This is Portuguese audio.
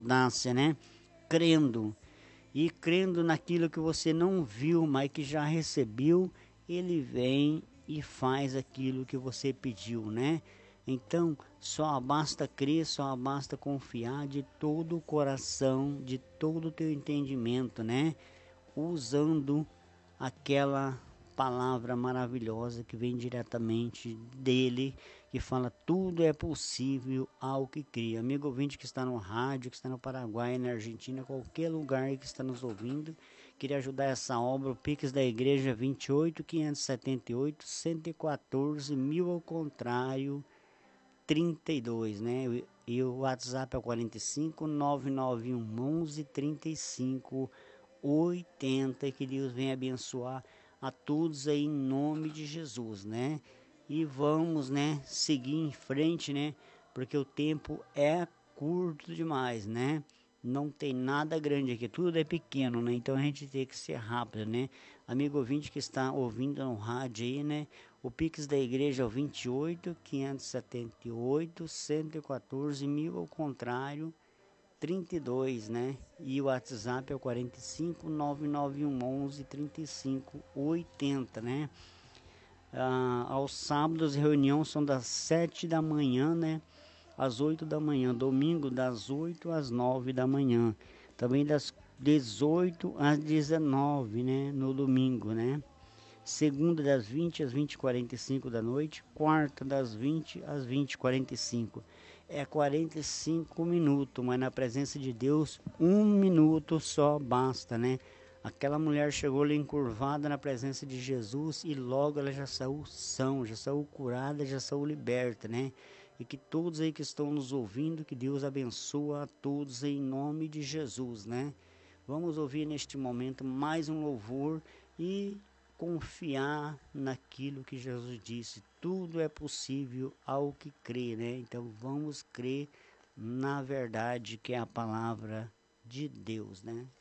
abundância, né? Crendo. E crendo naquilo que você não viu, mas que já recebeu, ele vem e faz aquilo que você pediu, né? Então, só basta crer, só basta confiar de todo o coração, de todo o teu entendimento, né? Usando aquela palavra maravilhosa que vem diretamente dele, que fala tudo é possível ao que cria. Amigo ouvinte que está no rádio, que está no Paraguai, na Argentina, qualquer lugar que está nos ouvindo, queria ajudar essa obra, o Pix da igreja 28 578 114 1000 ao contrário 32, né? E o WhatsApp é o 45 991 11 35 80. Que Deus venha abençoar a todos aí em nome de Jesus, né? E vamos, né, seguir em frente, né? Porque o tempo é curto demais, né? Não tem nada grande aqui, tudo é pequeno, né? Então a gente tem que ser rápido, né? Amigo ouvinte que está ouvindo no rádio aí, né? O Pix da igreja é o 28 578 114 1000 ao contrário 32, né? E o WhatsApp é o 45 991 11 35 80, né? Aos sábados, reunião são das 7 da manhã, né? Às 8 da manhã. Domingo, das 8 às 9 da manhã. Também das 18 às 19, né? No domingo, né? Segunda, das 20 às 20h45 da noite. Quarta, das 20 às 20h45. É 45 minutos, mas na presença de Deus, 1 minuto só basta, né? Aquela mulher chegou ali encurvada na presença de Jesus e logo ela já saiu sã, já saiu curada, já saiu liberta, né? E que todos aí que estão nos ouvindo, que Deus abençoe a todos em nome de Jesus, né? Vamos ouvir neste momento mais um louvor e confiar naquilo que Jesus disse. Tudo é possível ao que crê, né? Então vamos crer na verdade que é a palavra de Deus, né?